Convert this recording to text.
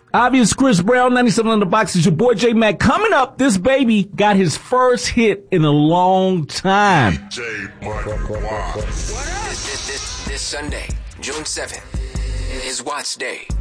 Obvious Chris Brown, 97 on the box. It's your boy J Mac. Coming up, this baby got his first hit in a long time. This Sunday, June 7th, is Watts Day.